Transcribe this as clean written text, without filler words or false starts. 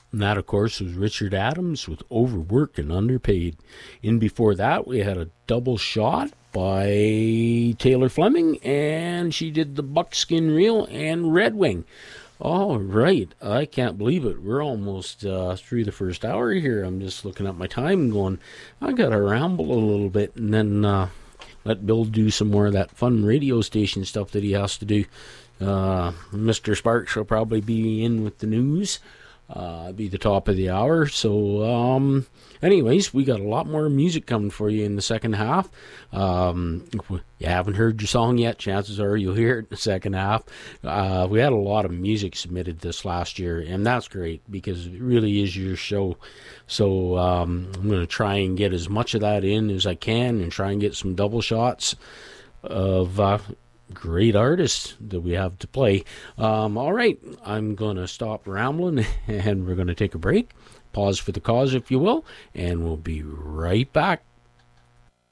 And that, of course, was Richard Adams with Overworked and Underpaid. In before that, we had a double shot by Taylor Fleming, and she did the Buckskin Reel and Red Wing. All right, I can't believe it. We're almost through the first hour here. I'm just looking at my time and going, I gotta ramble a little bit and then let Bill do some more of that fun radio station stuff that he has to do. Mr. Sparks will probably be in with the news. Be the top of the hour. So, anyways, we got a lot more music coming for you in the second half. If you haven't heard your song yet, chances are you'll hear it in the second half. We had a lot of music submitted this last year, and that's great because it really is your show. So, I'm going to try and get as much of that in as I can and try and get some double shots of great artists that we have to play. All right, I'm going to stop rambling and we're going to take a break. Pause for the cause, if you will, and we'll be right back.